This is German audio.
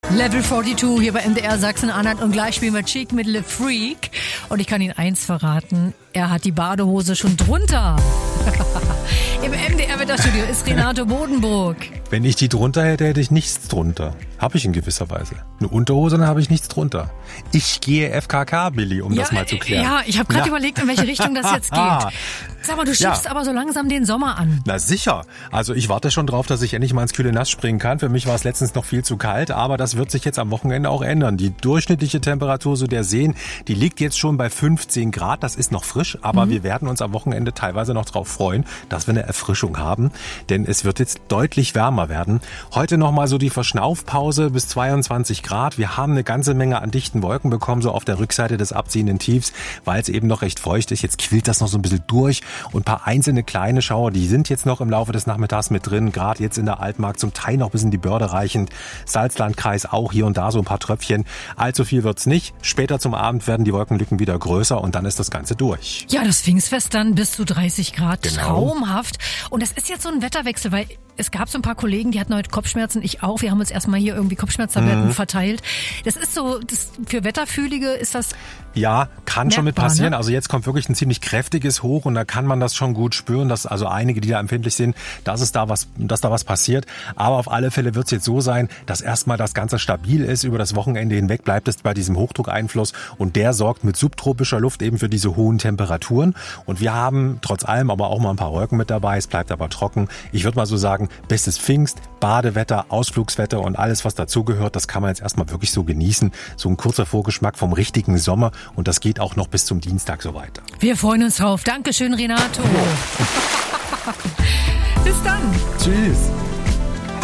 Level 42 hier bei MDR Sachsen-Anhalt und gleich spielen wir Cheek mit Le Freak. Und ich kann Ihnen eins verraten, er hat die Badehose schon drunter. Im MDR-Wetterstudio ist Renato Bodenburg. Wenn ich die drunter hätte, hätte ich nichts drunter. Habe ich in gewisser Weise. Eine Unterhose, dann habe ich nichts drunter. Ich gehe FKK, Billy, um das mal zu klären. Ja, ich habe gerade überlegt, in welche Richtung das jetzt geht. Sag mal, du schiebst aber so langsam den Sommer an. Na sicher. Also ich warte schon drauf, dass ich endlich mal ins kühle Nass springen kann. Für mich war es letztens noch viel zu kalt, aber das wird sich jetzt am Wochenende auch ändern. Die durchschnittliche Temperatur so der Seen, die liegt jetzt schon bei 15 Grad. Das ist noch frisch, aber wir werden uns am Wochenende teilweise noch drauf freuen, dass wir eine Erfrischung haben. Denn es wird jetzt deutlich wärmer werden. Heute nochmal so die Verschnaufpause bis 22 Grad. Wir haben eine ganze Menge an dichten Wolken bekommen, so auf der Rückseite des abziehenden Tiefs, weil es eben noch recht feucht ist. Jetzt quillt das noch so ein bisschen durch und ein paar einzelne kleine Schauer, die sind jetzt noch im Laufe des Nachmittags mit drin. Gerade jetzt in der Altmark zum Teil noch bis in die Börde reichend. Salzlandkreis auch hier und da so ein paar Tröpfchen. Allzu viel wird's nicht. Später zum Abend werden die Wolkenlücken wieder größer und dann ist das Ganze durch. Ja, das Pfingstfest dann bis zu 30 Grad. Genau. Traumhaft. Und das ist jetzt so ein Wetterwechsel, weil es gab so ein paar Kollegen, die hatten heute Kopfschmerzen, ich auch. Wir haben uns erstmal hier irgendwie Kopfschmerztabletten verteilt. Das ist so, für Wetterfühlige ist das ja, kann schon mit passieren. Ne? Also jetzt kommt wirklich ein ziemlich kräftiges Hoch und da kann man das schon gut spüren, dass also einige, die da empfindlich sind, dass da was passiert. Aber auf alle Fälle wird es jetzt so sein, dass erstmal das Ganze stabil ist. Über das Wochenende hinweg bleibt es bei diesem Hochdruckeinfluss und der sorgt mit subtropischer Luft eben für diese hohen Temperaturen. Und wir haben trotz allem aber auch mal ein paar Wolken mit dabei. Es bleibt aber trocken. Ich würde mal so sagen, bestes Pfingst, Badewetter, Ausflugswetter und alles, was dazugehört, das kann man jetzt erstmal wirklich so genießen. So ein kurzer Vorgeschmack vom richtigen Sommer. Und das geht auch noch bis zum Dienstag so weiter. Wir freuen uns drauf. Dankeschön, Renato. Bis dann. Tschüss.